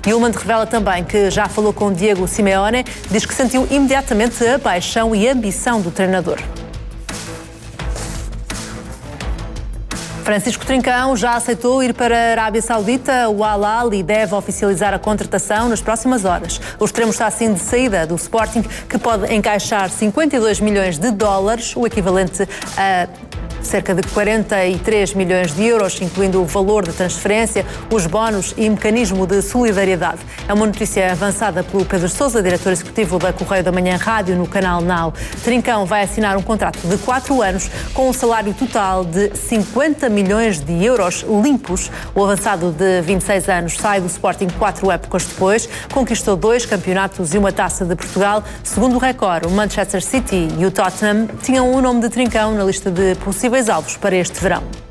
Yulman revela também que já falou com Diego Simeone, diz que sentiu imediatamente a paixão e a ambição do treinador. Francisco Trincão já aceitou ir para a Arábia Saudita. O Al Ahly deve oficializar a contratação nas próximas horas. O extremo está assim de saída do Sporting, que pode encaixar 52 milhões de dólares, o equivalente a cerca de 43 milhões de euros, incluindo o valor de transferência, os bónus e mecanismo de solidariedade. É uma notícia avançada pelo Pedro Sousa, diretor executivo da Correio da Manhã Rádio no canal Now. Trincão vai assinar um contrato de 4 anos com um salário total de 50 milhões de euros limpos. O avançado de 26 anos sai do Sporting 4 épocas depois, conquistou 2 campeonatos e uma taça de Portugal. Segundo o Record, o Manchester City e o Tottenham tinham o nome de Trincão na lista de possíveis alvos para este verão.